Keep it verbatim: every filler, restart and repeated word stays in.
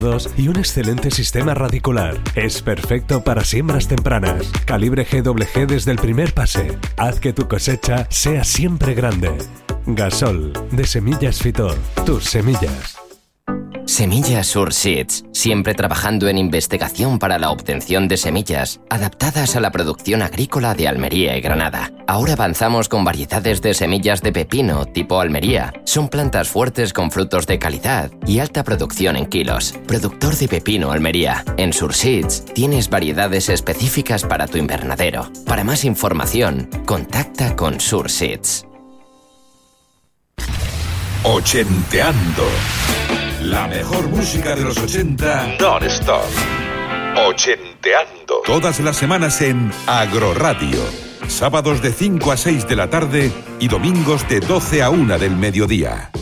y un excelente sistema radicular. Es perfecto para siembras tempranas. Calibre G W G desde el primer pase. Haz que tu cosecha sea siempre grande. Gasol, de Semillas Fitor. Tus semillas. Semillas Surseeds, siempre trabajando en investigación para la obtención de semillas adaptadas a la producción agrícola de Almería y Granada. Ahora avanzamos con variedades de semillas de pepino tipo Almería. Son plantas fuertes con frutos de calidad y alta producción en kilos. Productor de pepino Almería. En Surseeds tienes variedades específicas para tu invernadero. Para más información, contacta con Surseeds. Ochenteando. La mejor música de los ochenta non-stop. Ochenteando. Todas las semanas en Agroradio. Sábados de cinco a seis de la tarde y domingos de doce a una del mediodía.